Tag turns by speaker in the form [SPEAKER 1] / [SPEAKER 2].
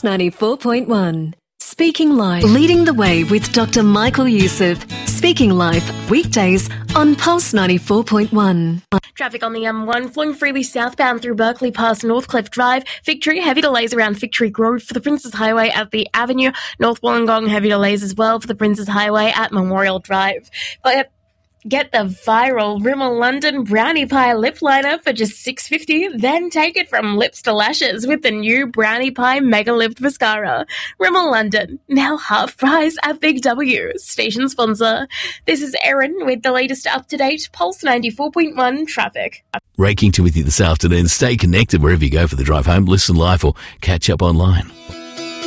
[SPEAKER 1] 94.1. Speaking Live. Leading the way with Dr. Michael Youssef. Speaking Live, weekdays on Pulse 94.1.
[SPEAKER 2] Traffic on the M1 flowing freely southbound through Berkeley past Northcliffe Drive. Victory, heavy delays around Victory Grove for the Princes Highway at the Avenue. North Wollongong, heavy delays as well for the Princes Highway at Memorial Drive. But get the viral Rimmel London Brownie Pie Lip Liner for just $6.50. Then take it from lips to lashes with the new Brownie Pie Mega Lift Mascara. Rimmel London, now half price at Big W. Station sponsor. This is Erin with the latest up-to-date Pulse 94.1 traffic.
[SPEAKER 3] Ray Kington with you this afternoon. Stay connected wherever you go for the drive home. Listen live or catch up online.